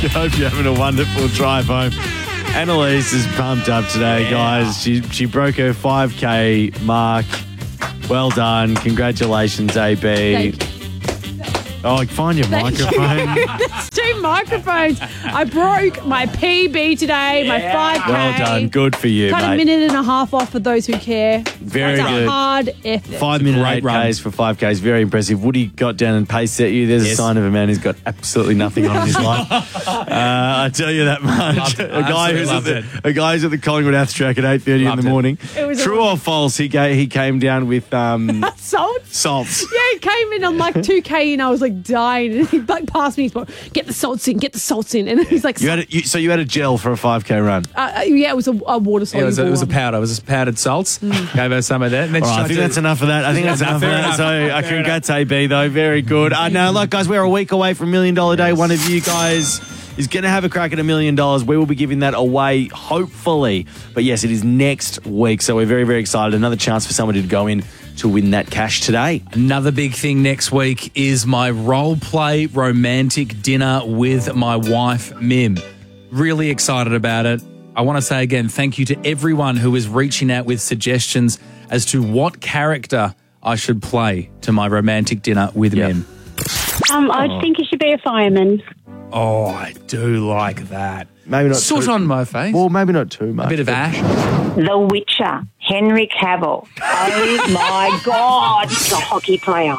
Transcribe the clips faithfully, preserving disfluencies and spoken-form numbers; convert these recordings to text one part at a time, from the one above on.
hope you're having a wonderful drive home. Annalise is pumped up today, yeah. guys. She she broke her five K mark. Well done. Congratulations, A B. Thank you. Oh, find your Thank microphone. You. There's two microphones. I broke my P B today, yeah. my five K. Well done. Good for you, Cut mate. a minute and a half off for those who care. Very That's good. A hard effort. Five minute eight Ks for five Ks. Very impressive. Woody got down and pace set you. There's yes. a sign of a man who's got absolutely nothing on in his life. Uh, I tell you that much. A guy, who's at the, a guy who's at the Collingwood Ath track at eight thirty in the morning. True or false, he, ga- he came down with... Um, salts? Salts. Yeah, he came in on like two K and I was like dying. And he like passed me. He's like, get the salts in, get the salts in. And he's like... You had a, you, so you had a gel for a five K run? Uh, yeah, it was a, a water soluble. Yeah, it, was a, it was a powder. It was a powdered salts. Mm. Gave her some of that. And then All right, I think to... that's enough of that. I think that's enough of that. Enough. So uh, congrats, A B, though. Very good. Uh, now, look, guys, we're a week away from Million Dollar Day. One of you guys is going to have a crack at a million dollars. We will be giving that away, hopefully. But yes, it is next week. So we're very, very excited. Another chance for somebody to go in to win that cash today. Another big thing next week is my role play romantic dinner with my wife, Mim. Really excited about it. I want to say again, thank you to everyone who is reaching out with suggestions as to what character I should play to my romantic dinner with yep. Mim. Um, I oh. think you should be a fireman. Oh, I do like that. Maybe not Soot too, on my face. Well, maybe not too much. A bit of ash. The Witcher, Henry Cavill. Oh, my God. The hockey player.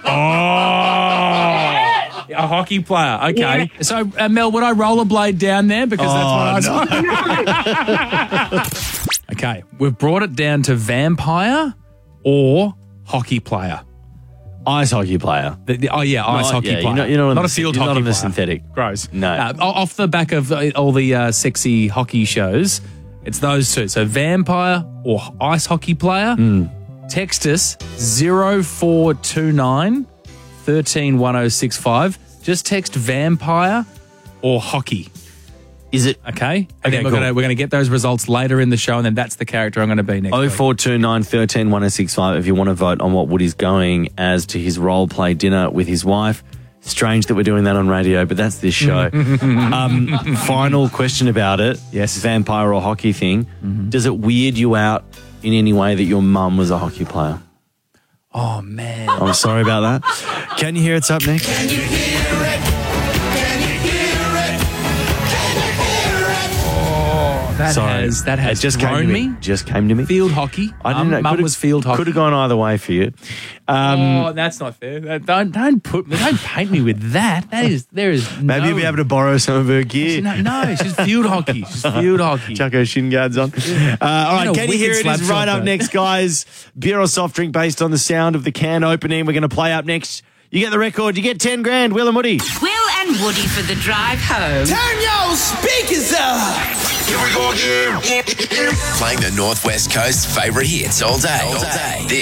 Oh. A hockey player. Okay. Yeah. So, uh, Mel, would I rollerblade down there? Because oh, that's what I was... No. Okay. We've brought it down to vampire or hockey player. Ice hockey player. The, the, oh, yeah, ice not, hockey yeah, player. You're not, you're not, not a field you're hockey not on the player. synthetic. Gross. No. Uh, off the back of all the uh, sexy hockey shows, it's those two. So vampire or ice hockey player. Mm. Text us zero four two nine, one three one zero six five. Just text vampire or hockey. Is it? Okay. And okay, then we're cool. going we're gonna get those results later in the show, and then that's the character I'm going to be next oh four two nine, one three one zero six five if you want to vote on what Woody's going as to his role play dinner with his wife. Strange that we're doing that on radio, but that's this show. um, final question about it. Yes. Vampire or hockey thing. Mm-hmm. Does it weird you out in any way that your mum was a hockey player? Oh, man. I'm sorry about that. Can you hear it's up next? Can you hear it? Can you hear it? Can you hear it? Oh, that Sorry. has, that has it just thrown came to me. me. Just came to me. Field hockey. I didn't um, know. Mum was field hockey. Could have gone either way for you. Um, oh, that's not fair. Don't don't put don't paint me with that. That is there is maybe no, you'll be able to borrow some of her gear. No, no she's field hockey. She's field hockey. Chuck her shin guards on. Uh, all right, can you hear it? Is right up though. Next, guys. Beer or soft drink based on the sound of the can opening. We're going to play up next. You get the record. You get ten grand. Will and Woody. Will and Woody for the drive home. Turn your speakers up. Here we go again. Playing the Northwest Coast's favourite hits all day. All day. This